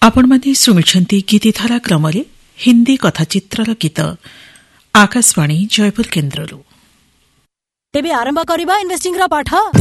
ଆପଣମାନେ ଶୁଣୁଛନ୍ତି ଗୀତିଧାରା କ୍ରମରେ ହିନ୍ଦୀ କଥାଚିତ୍ରର ଗୀତ ଆକାଶବାଣୀ ଜୟପୁର କେନ୍ଦ୍ରରୁ। ତେବେ ଆରମ୍ଭ କରିବା ଇନଭେଷ୍ଟିଂର ପାଠ।